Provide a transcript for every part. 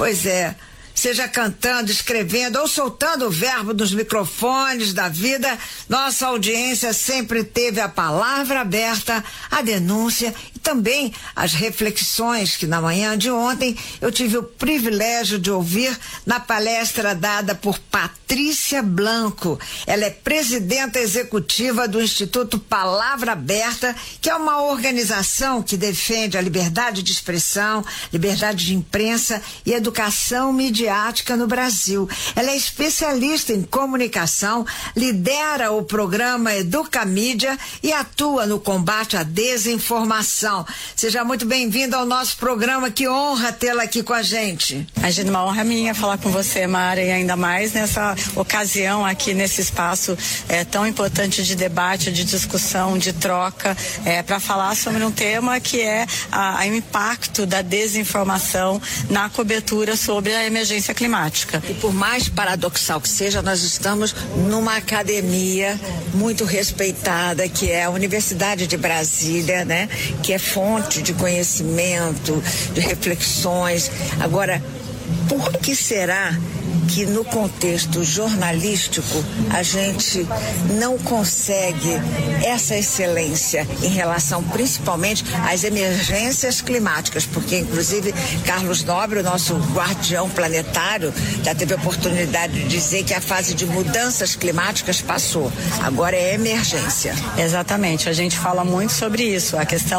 Pois é. Seja cantando, escrevendo ou soltando o verbo nos microfones da vida, nossa audiência sempre teve a palavra aberta, a denúncia e também as reflexões que na manhã de ontem eu tive o privilégio de ouvir na palestra dada por Patrícia Blanco. Ela é presidenta executiva do Instituto Palavra Aberta, que é uma organização que defende a liberdade de expressão, liberdade de imprensa e educação midiática no Brasil. Ela é especialista em comunicação, lidera o programa Educamídia e atua no combate à desinformação. Seja muito bem-vinda ao nosso programa, que honra tê-la aqui com a gente. Imagina, uma honra minha falar com você, Mara, e ainda mais nessa ocasião aqui nesse espaço tão importante de debate, de discussão, de troca, para falar sobre um tema que é o impacto da desinformação na cobertura sobre a emergência climática. E por mais paradoxal que seja, nós estamos numa academia muito respeitada, que é a Universidade de Brasília, né? Que é fonte de conhecimento, de reflexões. Agora, por que será que no contexto jornalístico a gente não consegue essa excelência em relação principalmente às emergências climáticas? Porque inclusive Carlos Nobre, o nosso guardião planetário, já teve a oportunidade de dizer que a fase de mudanças climáticas passou, agora é emergência. Exatamente, a gente fala muito sobre isso,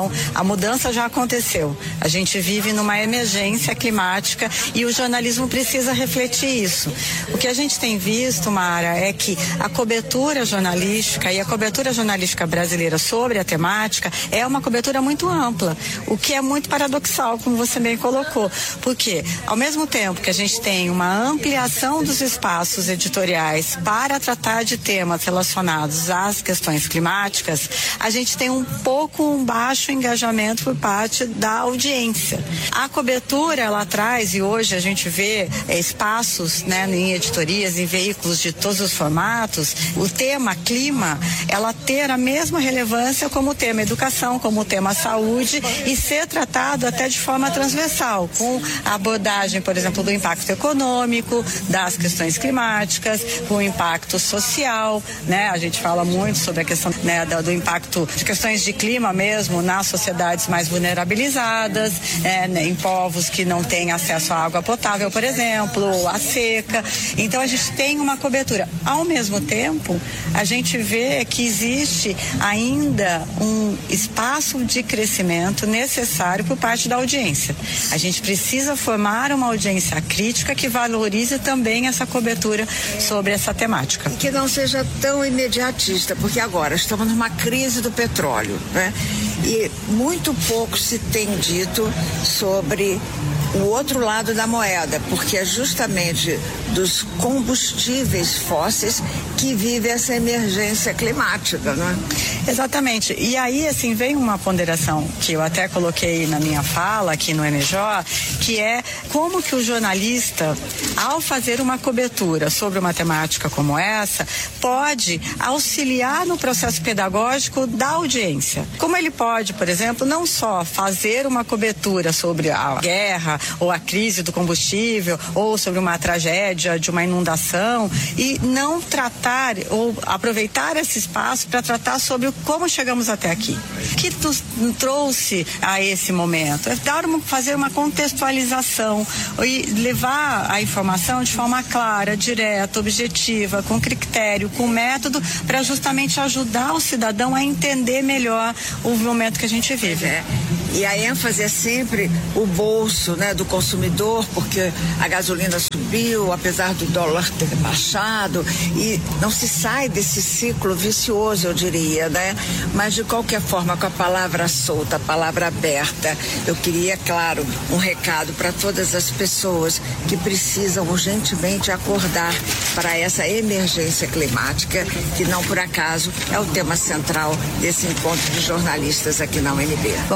a mudança já aconteceu, a gente vive numa emergência climática e o jornalismo precisa refletir isso. O que a gente tem visto, Mara, é que a cobertura jornalística e a cobertura jornalística brasileira sobre a temática é uma cobertura muito ampla, o que é muito paradoxal, como você bem colocou, porque ao mesmo tempo que a gente tem uma ampliação dos espaços editoriais para tratar de temas relacionados às questões climáticas, a gente tem um baixo engajamento por parte da audiência. A cobertura, ela traz, e hoje a gente vê espaços, né, em editorias, em veículos de todos os formatos, o tema clima, ela ter a mesma relevância como o tema educação, como o tema saúde, e ser tratado até de forma transversal, com a abordagem, por exemplo, do impacto econômico, das questões climáticas, com o impacto social, né? A gente fala muito sobre a questão, né, do impacto de questões de clima mesmo nas sociedades mais vulnerabilizadas, em povos que não têm acesso à água potável, por exemplo, ou à seca. Então a gente tem uma cobertura. Ao mesmo tempo, a gente vê que existe ainda um espaço de crescimento necessário por parte da audiência. A gente precisa formar uma audiência crítica que valorize também essa cobertura sobre essa temática. Que não seja tão imediatista, porque agora estamos numa crise do petróleo, né? E muito pouco se tem dito sobre o outro lado da moeda, porque é justamente dos combustíveis fósseis que vive essa emergência climática, né? Exatamente. E aí, assim, vem uma ponderação que eu até coloquei na minha fala aqui no MJ, que é como que o jornalista, ao fazer uma cobertura sobre uma temática como essa, pode auxiliar no processo pedagógico da audiência. Como ele pode, por exemplo, não só fazer uma cobertura sobre a guerra ou a crise do combustível ou sobre uma tragédia de uma inundação e não tratar ou aproveitar esse espaço para tratar sobre como chegamos até aqui. O que nos trouxe a esse momento? É fazer uma contextualização e levar a informação de forma clara, direta, objetiva, com critério, com método, para justamente ajudar o cidadão a entender melhor o momento que a gente vive. E a ênfase é sempre o bolso, né, do consumidor, porque a gasolina subiu, apesar do dólar ter baixado, e não se sai desse ciclo vicioso, eu diria, né? Mas de qualquer forma, com a palavra solta, a palavra aberta, eu queria, claro, um recado para todas as pessoas que precisam urgentemente acordar para essa emergência climática, que não por acaso é o tema central desse encontro de jornalistas aqui na UNB. Bom, precisa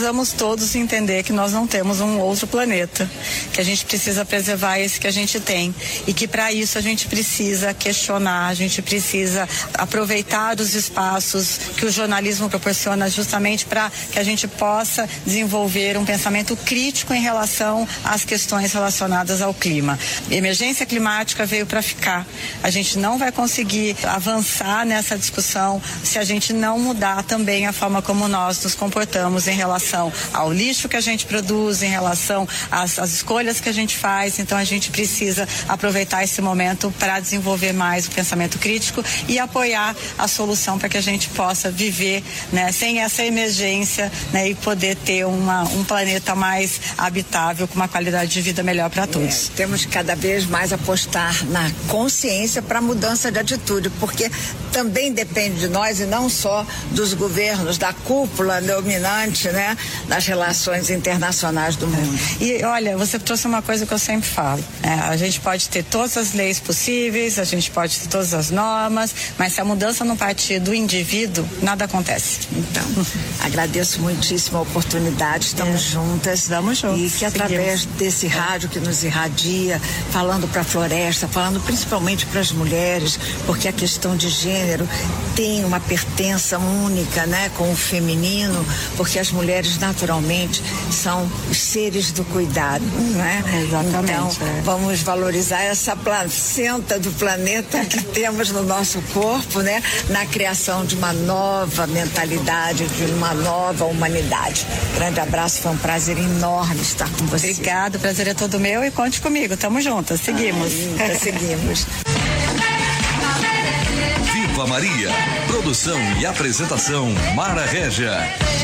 precisamos todos entender que nós não temos um outro planeta, que a gente precisa preservar esse que a gente tem e que para isso a gente precisa questionar, a gente precisa aproveitar os espaços que o jornalismo proporciona justamente para que a gente possa desenvolver um pensamento crítico em relação às questões relacionadas ao clima. Emergência climática veio para ficar. A gente não vai conseguir avançar nessa discussão se a gente não mudar também a forma como nós nos comportamos em relação ao lixo que a gente produz, em relação às escolhas que a gente faz. Então a gente precisa aproveitar esse momento para desenvolver mais o pensamento crítico e apoiar a solução para que a gente possa viver, né, sem essa emergência, né, e poder ter um planeta mais habitável, com uma qualidade de vida melhor para todos. Temos que cada vez mais apostar na consciência para a mudança de atitude, porque também depende de nós e não só dos governos, da cúpula dominante, né, das relações internacionais do mundo. E olha, você trouxe uma coisa que eu sempre falo, a gente pode ter todas as leis possíveis, a gente pode ter todas as normas, mas se a mudança não partir do indivíduo, nada acontece. Então, agradeço muitíssimo a oportunidade, estamos juntas. Estamos juntos. E que através desse rádio que nos irradia, falando para a floresta, falando principalmente para as mulheres, porque a questão de gênero tem uma pertença única, né, com o feminino, porque as mulheres naturalmente são os seres do cuidado, né? Exatamente. Então, vamos valorizar essa placenta do planeta que temos no nosso corpo, né, na criação de uma nova mentalidade, de uma nova humanidade. Grande abraço, foi um prazer enorme estar com você. Obrigada, o prazer é todo meu e conte comigo, tamo juntas, seguimos. Seguimos. Viva Maria, produção e apresentação Mara Régia.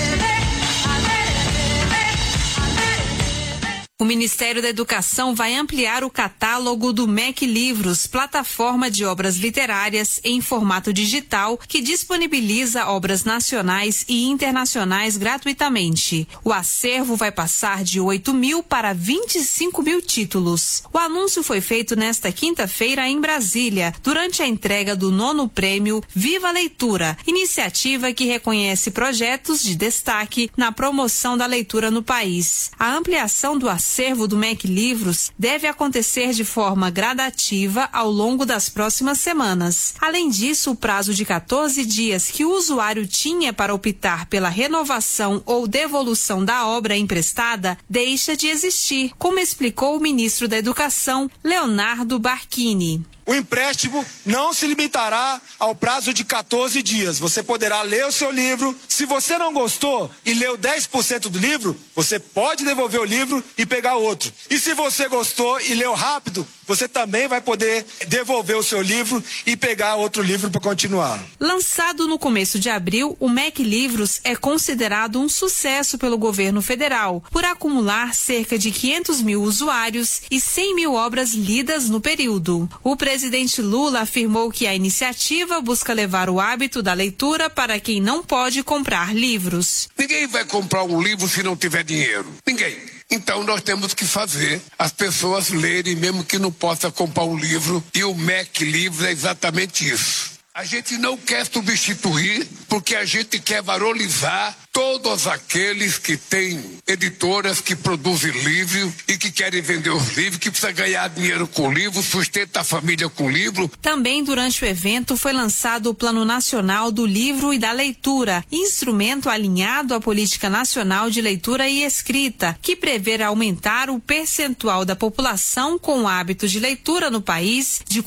O Ministério da Educação vai ampliar o catálogo do MEC Livros, plataforma de obras literárias em formato digital que disponibiliza obras nacionais e internacionais gratuitamente. O acervo vai passar de 8.000 para 25.000 títulos. O anúncio foi feito nesta quinta-feira em Brasília, durante a entrega do 9º prêmio Viva Leitura, iniciativa que reconhece projetos de destaque na promoção da leitura no país. A ampliação do acervo do MEC Livros deve acontecer de forma gradativa ao longo das próximas semanas. Além disso, o prazo de 14 dias que o usuário tinha para optar pela renovação ou devolução da obra emprestada deixa de existir, como explicou o ministro da Educação, Leonardo Barquini. O empréstimo não se limitará ao prazo de 14 dias. Você poderá ler o seu livro. Se você não gostou e leu 10% do livro, você pode devolver o livro e pegar outro. E se você gostou e leu rápido, você também vai poder devolver o seu livro e pegar outro livro para continuar. Lançado no começo de abril, o MEC Livros é considerado um sucesso pelo governo federal, por acumular cerca de 500.000 usuários e 100.000 obras lidas no período. O presidente Lula afirmou que a iniciativa busca levar o hábito da leitura para quem não pode comprar livros. Ninguém vai comprar um livro se não tiver dinheiro. Ninguém. Então nós temos que fazer as pessoas lerem mesmo que não possa comprar um livro, e o MEC Livros é exatamente isso. A gente não quer substituir, porque a gente quer valorizar todos aqueles que têm editoras que produzem livros e que querem vender os livros, que precisa ganhar dinheiro com livro, sustenta a família com livro. Também durante o evento foi lançado o Plano Nacional do Livro e da Leitura, instrumento alinhado à Política Nacional de Leitura e Escrita, que prevê aumentar o percentual da população com hábitos de leitura no país de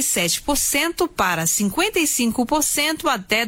47% para 55% até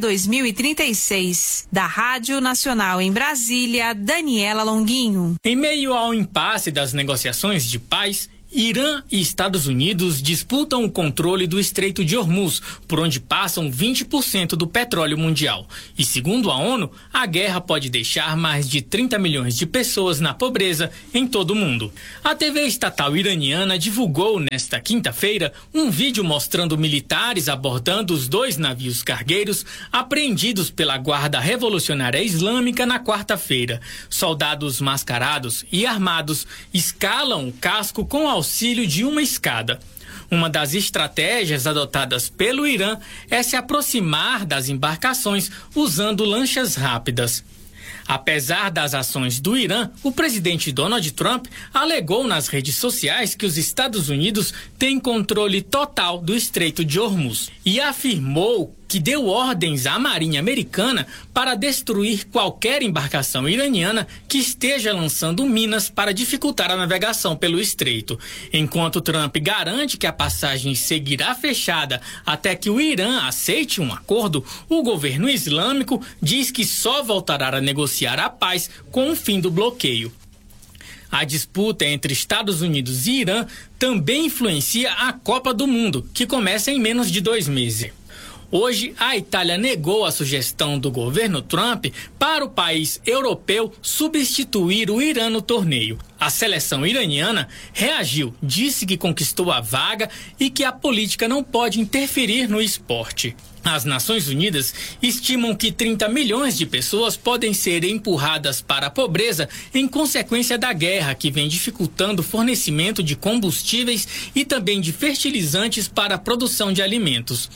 2036. Da Rádio Nacional em Brasília, Daniela Longuinho. Em meio ao impasse das negociações de paz, Irã e Estados Unidos disputam o controle do Estreito de Hormuz, por onde passam 20% do petróleo mundial. E segundo a ONU, a guerra pode deixar mais de 30 milhões de pessoas na pobreza em todo o mundo. A TV estatal iraniana divulgou nesta quinta-feira um vídeo mostrando militares abordando os 2 navios cargueiros apreendidos pela Guarda Revolucionária Islâmica na quarta-feira. Soldados mascarados e armados escalam o casco com auxílio de uma escada. Uma das estratégias adotadas pelo Irã é se aproximar das embarcações usando lanchas rápidas. Apesar das ações do Irã, o presidente Donald Trump alegou nas redes sociais que os Estados Unidos têm controle total do Estreito de Hormuz e afirmou que deu ordens à Marinha Americana para destruir qualquer embarcação iraniana que esteja lançando minas para dificultar a navegação pelo estreito. Enquanto Trump garante que a passagem seguirá fechada até que o Irã aceite um acordo, o governo islâmico diz que só voltará a negociar a paz com o fim do bloqueio. A disputa entre Estados Unidos e Irã também influencia a Copa do Mundo, que começa em menos de 2 meses. Hoje, a Itália negou a sugestão do governo Trump para o país europeu substituir o Irã no torneio. A seleção iraniana reagiu, disse que conquistou a vaga e que a política não pode interferir no esporte. As Nações Unidas estimam que 30 milhões de pessoas podem ser empurradas para a pobreza em consequência da guerra, que vem dificultando o fornecimento de combustíveis e também de fertilizantes para a produção de alimentos.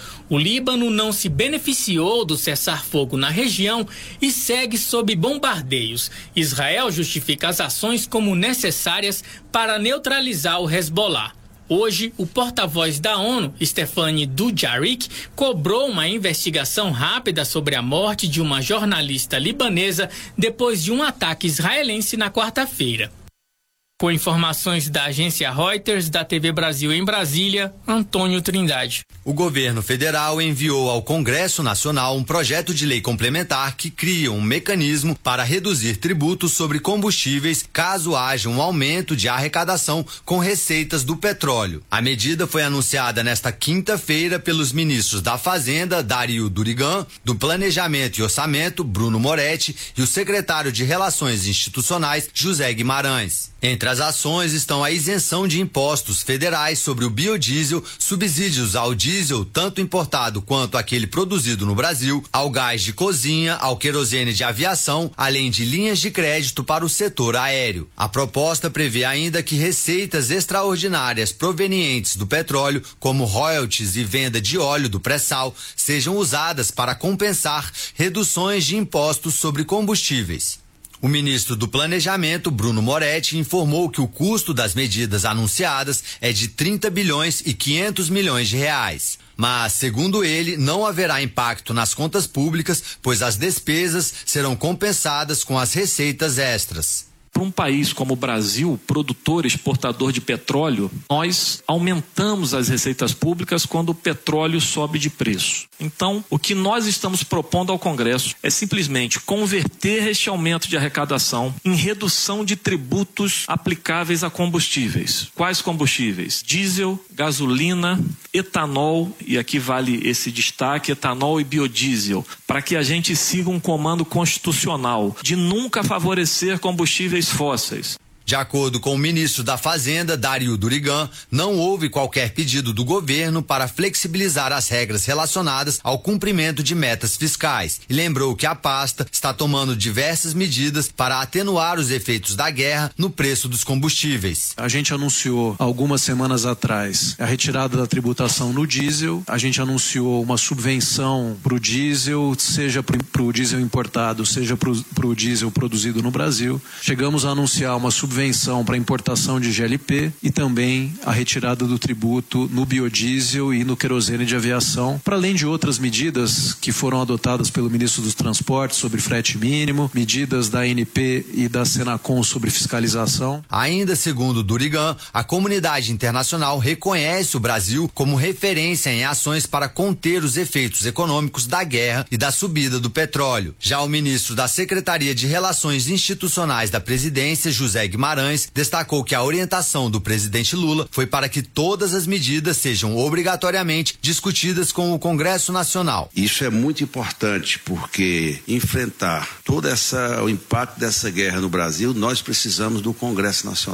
O Líbano não se beneficiou do cessar-fogo na região e segue sob bombardeios. Israel justifica as ações como necessárias para neutralizar o Hezbollah. Hoje, o porta-voz da ONU, Stephane Dujarric, cobrou uma investigação rápida sobre a morte de uma jornalista libanesa depois de um ataque israelense na quarta-feira. Com informações da agência Reuters, da TV Brasil em Brasília, Antônio Trindade. O governo federal enviou ao Congresso Nacional um projeto de lei complementar que cria um mecanismo para reduzir tributos sobre combustíveis caso haja um aumento de arrecadação com receitas do petróleo. A medida foi anunciada nesta quinta-feira pelos ministros da Fazenda, Dario Durigan, do Planejamento e Orçamento, Bruno Moretti, e o secretário de Relações Institucionais, José Guimarães. Entre as ações estão a isenção de impostos federais sobre o biodiesel, subsídios ao diesel, tanto importado quanto aquele produzido no Brasil, ao gás de cozinha, ao querosene de aviação, além de linhas de crédito para o setor aéreo. A proposta prevê ainda que receitas extraordinárias provenientes do petróleo, como royalties e venda de óleo do pré-sal, sejam usadas para compensar reduções de impostos sobre combustíveis. O ministro do Planejamento, Bruno Moretti, informou que o custo das medidas anunciadas é de 30 bilhões e 500 milhões de reais. Mas, segundo ele, não haverá impacto nas contas públicas, pois as despesas serão compensadas com as receitas extras. Para um país como o Brasil, produtor e exportador de petróleo, nós aumentamos as receitas públicas quando o petróleo sobe de preço. Então, o que nós estamos propondo ao Congresso é simplesmente converter este aumento de arrecadação em redução de tributos aplicáveis a combustíveis. Quais combustíveis? Diesel, gasolina, etanol, e aqui vale esse destaque, etanol e biodiesel, para que a gente siga um comando constitucional de nunca favorecer combustíveis fósseis. De acordo com o ministro da Fazenda, Dario Durigan, não houve qualquer pedido do governo para flexibilizar as regras relacionadas ao cumprimento de metas fiscais e lembrou que a pasta está tomando diversas medidas para atenuar os efeitos da guerra no preço dos combustíveis. A gente anunciou algumas semanas atrás a retirada da tributação no diesel, a gente anunciou uma subvenção para o diesel, seja para o diesel importado, seja para o diesel produzido no Brasil. Chegamos a anunciar uma subvenção para a importação de GLP e também a retirada do tributo no biodiesel e no querosene de aviação, para além de outras medidas que foram adotadas pelo ministro dos Transportes sobre frete mínimo, medidas da ANP e da Senacom sobre fiscalização. Ainda segundo Durigan, a comunidade internacional reconhece o Brasil como referência em ações para conter os efeitos econômicos da guerra e da subida do petróleo. Já o ministro da Secretaria de Relações Institucionais da Presidência, José Guimarães, destacou que a orientação do presidente Lula foi para que todas as medidas sejam obrigatoriamente discutidas com o Congresso Nacional. Isso é muito importante porque enfrentar todo o impacto dessa guerra no Brasil, nós precisamos do Congresso Nacional.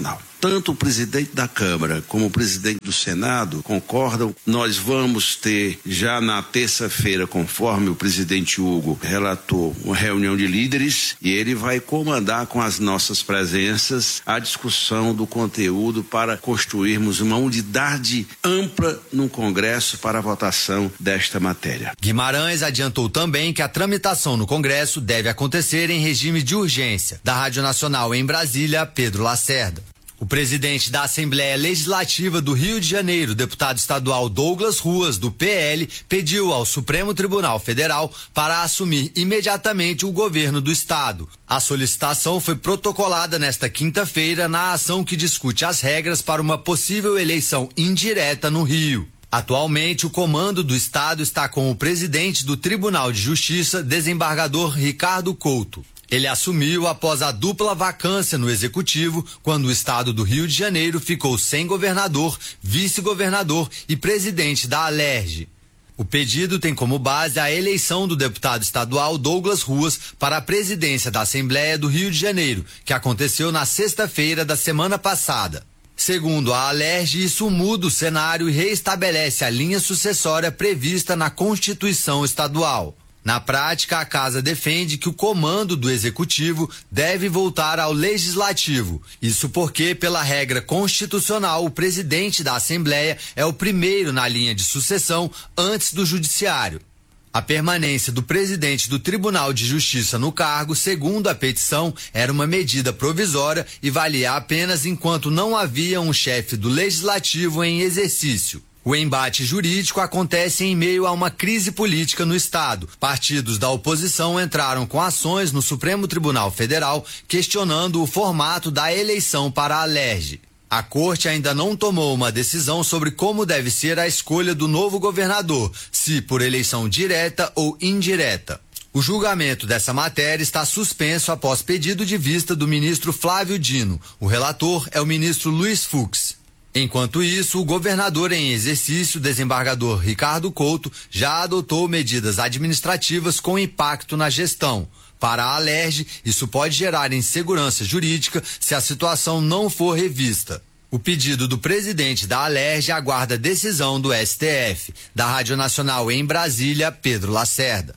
tanto o presidente da Câmara como o presidente do Senado concordam. Nós vamos ter já na terça-feira, conforme o presidente Hugo relatou, uma reunião de líderes e ele vai comandar com as nossas presenças a discussão do conteúdo para construirmos uma unidade ampla no Congresso para a votação desta matéria. Guimarães adiantou também que a tramitação no Congresso deve acontecer em regime de urgência. Da Rádio Nacional em Brasília, Pedro Lacerda. O presidente da Assembleia Legislativa do Rio de Janeiro, deputado estadual Douglas Ruas, do PL, pediu ao Supremo Tribunal Federal para assumir imediatamente o governo do estado. A solicitação foi protocolada nesta quinta-feira na ação que discute as regras para uma possível eleição indireta no Rio. Atualmente, o comando do estado está com o presidente do Tribunal de Justiça, desembargador Ricardo Couto. Ele assumiu após a dupla vacância no executivo, quando o estado do Rio de Janeiro ficou sem governador, vice-governador e presidente da Alerj. O pedido tem como base a eleição do deputado estadual Douglas Ruas para a presidência da Assembleia do Rio de Janeiro, que aconteceu na sexta-feira da semana passada. Segundo a Alerj, isso muda o cenário e reestabelece a linha sucessória prevista na Constituição Estadual. Na prática, a casa defende que o comando do Executivo deve voltar ao Legislativo. Isso porque, pela regra constitucional, o presidente da Assembleia é o primeiro na linha de sucessão antes do Judiciário. A permanência do presidente do Tribunal de Justiça no cargo, segundo a petição, era uma medida provisória e valia apenas enquanto não havia um chefe do Legislativo em exercício. O embate jurídico acontece em meio a uma crise política no estado. Partidos da oposição entraram com ações no Supremo Tribunal Federal questionando o formato da eleição para a Alerj. A corte ainda não tomou uma decisão sobre como deve ser a escolha do novo governador, se por eleição direta ou indireta. O julgamento dessa matéria está suspenso após pedido de vista do ministro Flávio Dino. O relator é o ministro Luiz Fux. Enquanto isso, o governador em exercício, desembargador Ricardo Couto, já adotou medidas administrativas com impacto na gestão. Para a Alerj, isso pode gerar insegurança jurídica se a situação não for revista. O pedido do presidente da Alerj aguarda decisão do STF. Da Rádio Nacional em Brasília, Pedro Lacerda.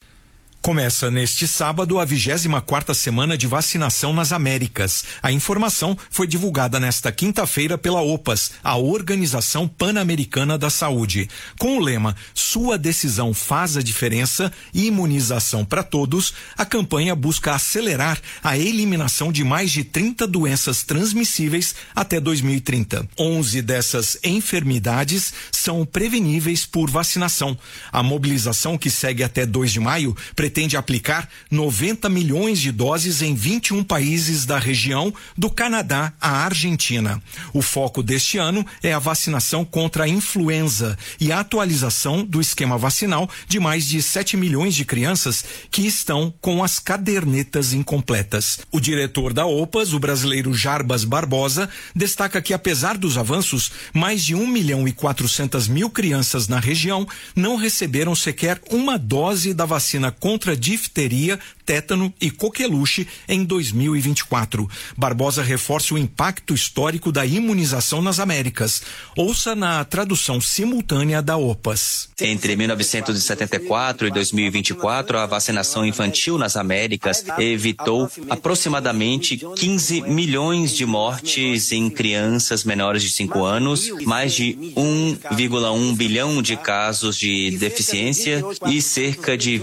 Começa neste sábado a 24ª semana de vacinação nas Américas. A informação foi divulgada nesta quinta-feira pela OPAS, a Organização Pan-Americana da Saúde. Com o lema "Sua decisão faz a diferença, imunização para todos", a campanha busca acelerar a eliminação de mais de 30 doenças transmissíveis até 2030. 11 dessas enfermidades são preveníveis por vacinação. A mobilização, que segue até 2 de maio, pretende aplicar 90 milhões de doses em 21 países da região, do Canadá à Argentina. O foco deste ano é a vacinação contra a influenza e a atualização do esquema vacinal de mais de 7 milhões de crianças que estão com as cadernetas incompletas. O diretor da OPAS, o brasileiro Jarbas Barbosa, destaca que, apesar dos avanços, mais de 1.400.000 crianças na região não receberam sequer uma dose da vacina contra difteria, tétano e coqueluche em 2024. Barbosa reforça o impacto histórico da imunização nas Américas. Ouça na tradução simultânea da OPAS. Entre 1974 e 2024, a vacinação infantil nas Américas evitou aproximadamente 15 milhões de mortes em crianças menores de 5 anos, mais de 1,1 bilhão de casos de deficiência e cerca de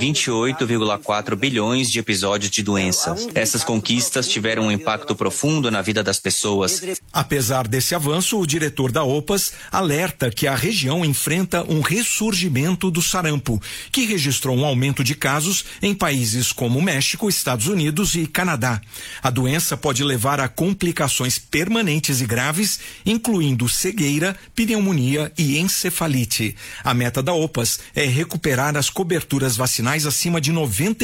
28,4 bilhões de episódios de doença. Essas conquistas tiveram um impacto profundo na vida das pessoas. Apesar desse avanço, o diretor da OPAS alerta que a região enfrenta um ressurgimento do sarampo, que registrou um aumento de casos em países como México, Estados Unidos e Canadá. A doença pode levar a complicações permanentes e graves, incluindo cegueira, pneumonia e encefalite. A meta da OPAS é recuperar as coberturas vacinais acima de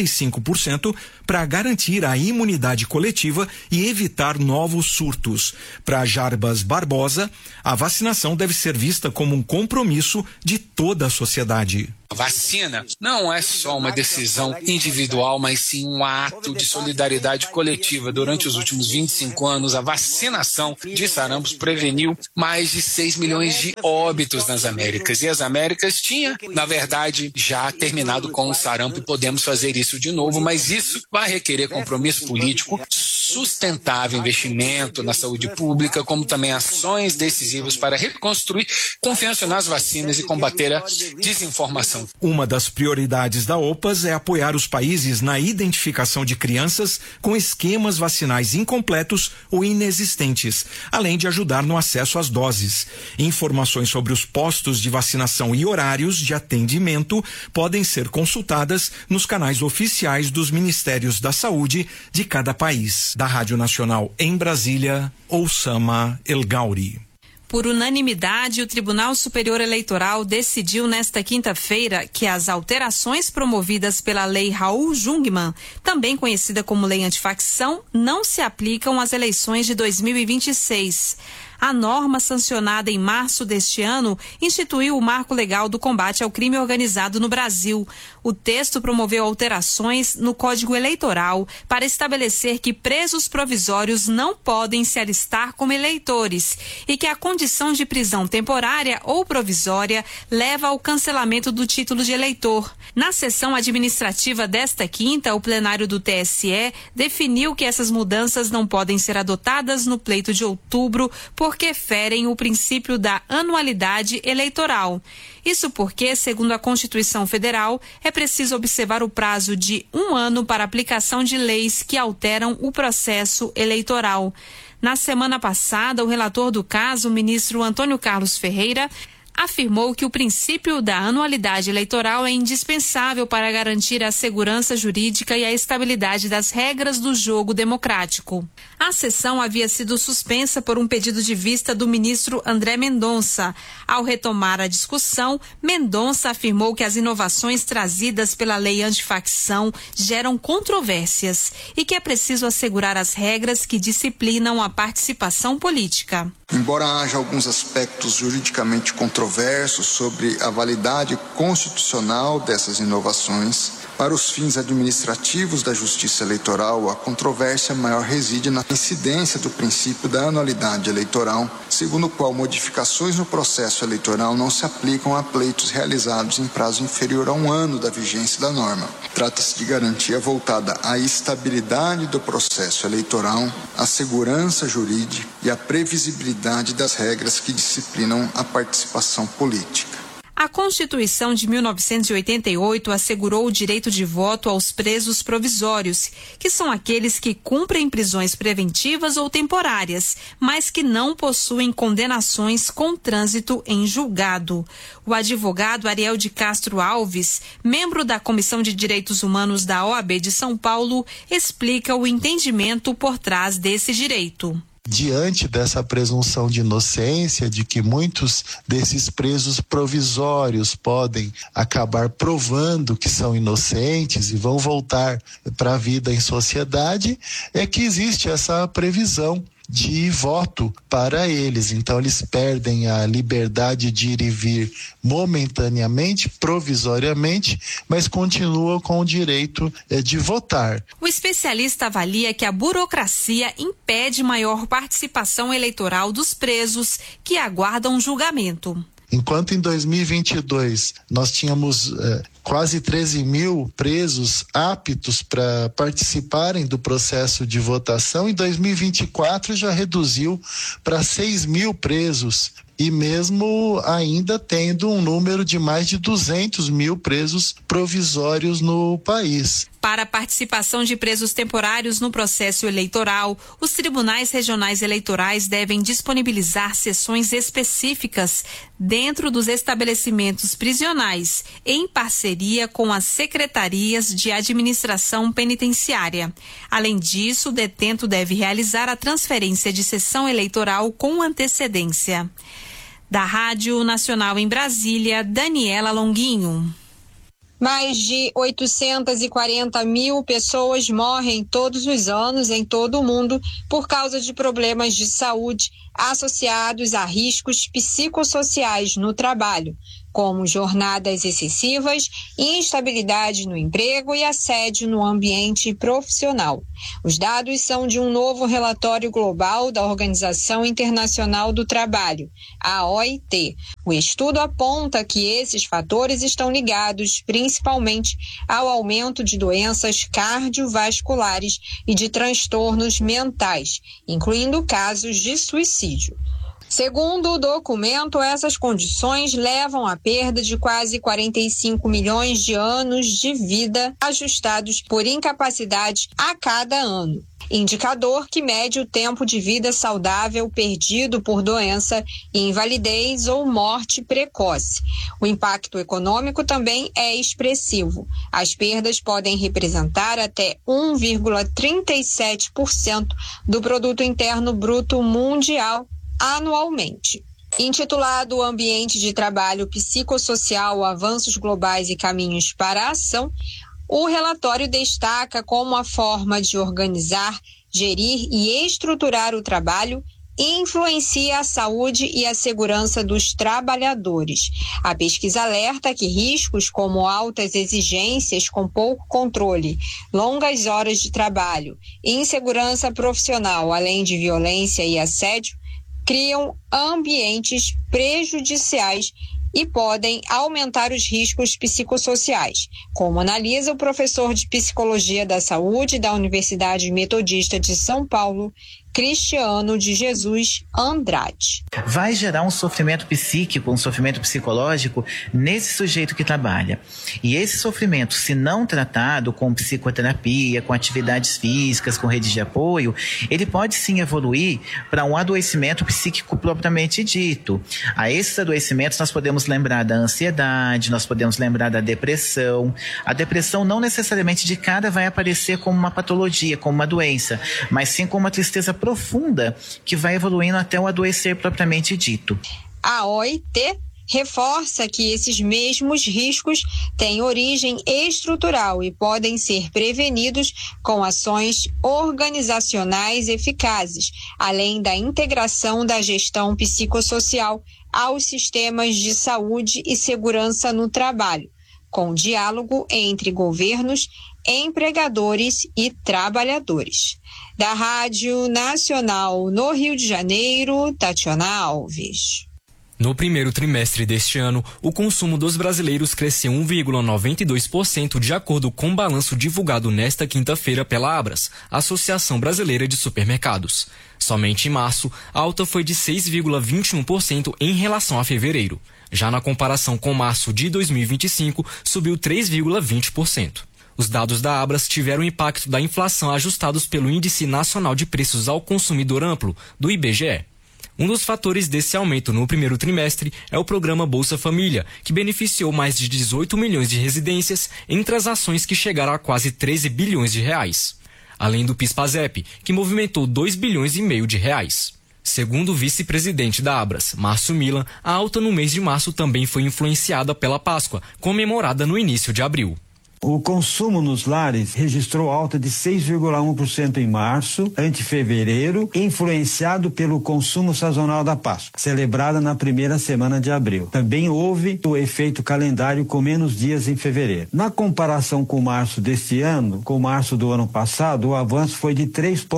95% para garantir a imunidade coletiva e evitar novos surtos. Para Jarbas Barbosa, a vacinação deve ser vista como um compromisso de toda a sociedade. A vacina não é só uma decisão individual, mas sim um ato de solidariedade coletiva. Durante os últimos 25 anos, a vacinação de sarampo preveniu mais de 6 milhões de óbitos nas Américas. E as Américas tinha, na verdade, já terminado com o sarampo e podemos fazer isso de novo, mas isso vai requerer compromisso político sustentável, investimento na saúde pública, como também ações decisivas para reconstruir confiança nas vacinas e combater a desinformação. Uma das prioridades da OPAS é apoiar os países na identificação de crianças com esquemas vacinais incompletos ou inexistentes, além de ajudar no acesso às doses. Informações sobre os postos de vacinação e horários de atendimento podem ser consultadas nos canais oficiais dos Ministérios da Saúde de cada país. Da Rádio Nacional em Brasília, Oussama El Gauri. Por unanimidade, o Tribunal Superior Eleitoral decidiu nesta quinta-feira que as alterações promovidas pela Lei Raul Jungmann, também conhecida como Lei Antifacção, não se aplicam às eleições de 2026. A norma, sancionada em março deste ano, instituiu o marco legal do combate ao crime organizado no Brasil. O texto promoveu alterações no Código Eleitoral para estabelecer que presos provisórios não podem se alistar como eleitores e que a condição de prisão temporária ou provisória leva ao cancelamento do título de eleitor. Na sessão administrativa desta quinta, o plenário do TSE definiu que essas mudanças não podem ser adotadas no pleito de outubro porque ferem o princípio da anualidade eleitoral. Isso porque, segundo a Constituição Federal, é preciso observar o prazo de 1 ano para aplicação de leis que alteram o processo eleitoral. Na semana passada, o relator do caso, o ministro Antônio Carlos Ferreira, afirmou que o princípio da anualidade eleitoral é indispensável para garantir a segurança jurídica e a estabilidade das regras do jogo democrático. A sessão havia sido suspensa por um pedido de vista do ministro André Mendonça. Ao retomar a discussão, Mendonça afirmou que as inovações trazidas pela lei antifacção geram controvérsias e que é preciso assegurar as regras que disciplinam a participação política. Embora haja alguns aspectos juridicamente controversos sobre a validade constitucional dessas inovações, para os fins administrativos da Justiça Eleitoral, a controvérsia maior reside na incidência do princípio da anualidade eleitoral, segundo o qual modificações no processo eleitoral não se aplicam a pleitos realizados em prazo inferior a 1 ano da vigência da norma. Trata-se de garantia voltada à estabilidade do processo eleitoral, à segurança jurídica e à previsibilidade das regras que disciplinam a participação política. A Constituição de 1988 assegurou o direito de voto aos presos provisórios, que são aqueles que cumprem prisões preventivas ou temporárias, mas que não possuem condenações com trânsito em julgado. O advogado Ariel de Castro Alves, membro da Comissão de Direitos Humanos da OAB de São Paulo, explica o entendimento por trás desse direito. Diante dessa presunção de inocência, de que muitos desses presos provisórios podem acabar provando que são inocentes e vão voltar para a vida em sociedade, é que existe essa previsão de voto para eles. Então eles perdem a liberdade de ir e vir momentaneamente, provisoriamente, mas continuam com o direito de votar. O especialista avalia que a burocracia impede maior participação eleitoral dos presos que aguardam julgamento. Enquanto em 2022 nós tínhamos quase 13 mil presos aptos para participarem do processo de votação, em 2024 já reduziu para 6 mil presos. E mesmo ainda tendo um número de mais de 200 mil presos provisórios no país. Para a participação de presos temporários no processo eleitoral, os tribunais regionais eleitorais devem disponibilizar sessões específicas dentro dos estabelecimentos prisionais, em parceria com as secretarias de administração penitenciária. Além disso, o detento deve realizar a transferência de sessão eleitoral com antecedência. Da Rádio Nacional em Brasília, Daniela Longuinho. Mais de 840 mil pessoas morrem todos os anos em todo o mundo por causa de problemas de saúde associados a riscos psicossociais no trabalho. como jornadas excessivas, instabilidade no emprego e assédio no ambiente profissional. Os dados são de um novo relatório global da Organização Internacional do Trabalho, a OIT. O estudo aponta que esses fatores estão ligados principalmente ao aumento de doenças cardiovasculares e de transtornos mentais, incluindo casos de suicídio. Segundo o documento, essas condições levam à perda de quase 45 milhões de anos de vida ajustados por incapacidade a cada ano. Indicador que mede o tempo de vida saudável perdido por doença, invalidez ou morte precoce. O impacto econômico também é expressivo. As perdas podem representar até 1,37% do Produto Interno Bruto Mundial anualmente. Intitulado Ambiente de Trabalho Psicossocial, Avanços Globais e Caminhos para a Ação, o relatório destaca como a forma de organizar, gerir e estruturar o trabalho influencia a saúde e a segurança dos trabalhadores. A pesquisa alerta que riscos como altas exigências com pouco controle, longas horas de trabalho, insegurança profissional, além de violência e assédio, criam ambientes prejudiciais e podem aumentar os riscos psicossociais, como analisa o professor de Psicologia da Saúde da Universidade Metodista de São Paulo, Cristiano de Jesus Andrade. Vai gerar um sofrimento psíquico, um sofrimento psicológico nesse sujeito que trabalha. E esse sofrimento, se não tratado com psicoterapia, com atividades físicas, com redes de apoio, ele pode sim evoluir para um adoecimento psíquico propriamente dito. A esses adoecimentos nós podemos lembrar da ansiedade, nós podemos lembrar da depressão. A depressão não necessariamente de cara vai aparecer como uma patologia, como uma doença, mas sim como uma tristeza profunda que vai evoluindo até o adoecer propriamente dito. A OIT reforça que esses mesmos riscos têm origem estrutural e podem ser prevenidos com ações organizacionais eficazes, além da integração da gestão psicossocial aos sistemas de saúde e segurança no trabalho, com diálogo entre governos, empregadores e trabalhadores. Da Rádio Nacional no Rio de Janeiro, Tatiana Alves. No primeiro trimestre deste ano, o consumo dos brasileiros cresceu 1,92% de acordo com o balanço divulgado nesta quinta-feira pela Abras, Associação Brasileira de Supermercados. Somente em março, a alta foi de 6,21% em relação a fevereiro. Já na comparação com março de 2025, subiu 3,20%. Os dados da Abras tiveram impacto da inflação ajustados pelo Índice Nacional de Preços ao Consumidor Amplo, do IBGE. Um dos fatores desse aumento no primeiro trimestre é o programa Bolsa Família, que beneficiou mais de 18 milhões de residências entre as ações que chegaram a quase 13 bilhões de reais. Além do PIS/PASEP, que movimentou 2 bilhões e meio de reais. Segundo o vice-presidente da Abras, Márcio Milan, a alta no mês de março também foi influenciada pela Páscoa, comemorada no início de abril. O consumo nos lares registrou alta de 6,1% em março, ante fevereiro, influenciado pelo consumo sazonal da Páscoa, celebrada na primeira semana de abril. Também houve o efeito calendário com menos dias em fevereiro. Na comparação com março deste ano, com março do ano passado, o avanço foi de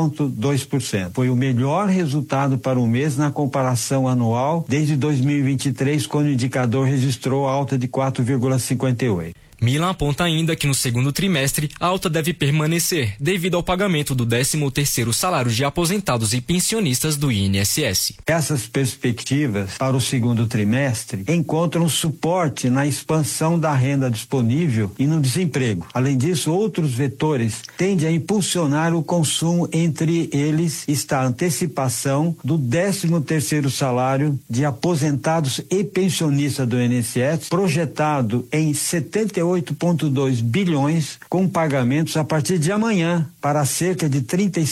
3,2%. Foi o melhor resultado para o mês na comparação anual desde 2023, quando o indicador registrou alta de 4,58%. Milan aponta ainda que no segundo trimestre a alta deve permanecer devido ao pagamento do 13º salário de aposentados e pensionistas do INSS. Essas perspectivas para o segundo trimestre encontram suporte na expansão da renda disponível e no desemprego. Além disso, outros vetores tendem a impulsionar o consumo, entre eles está a antecipação do 13º salário de aposentados e pensionistas do INSS, projetado em 78,2 bilhões, com pagamentos a partir de amanhã para cerca de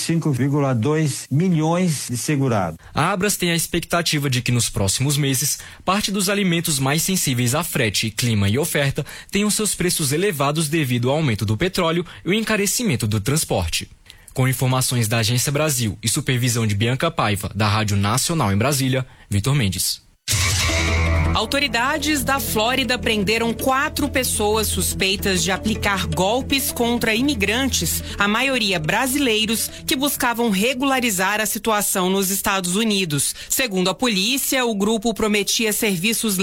35,2 milhões de segurados. A Abras tem a expectativa de que nos próximos meses, parte dos alimentos mais sensíveis a frete, clima e oferta tenham seus preços elevados devido ao aumento do petróleo e o encarecimento do transporte. Com informações da Agência Brasil e supervisão de Bianca Paiva, da Rádio Nacional em Brasília, Vitor Mendes. Autoridades da Flórida prenderam 4 pessoas suspeitas de aplicar golpes contra imigrantes, a maioria brasileiros, que buscavam regularizar a situação nos Estados Unidos. Segundo a polícia, o grupo prometia serviços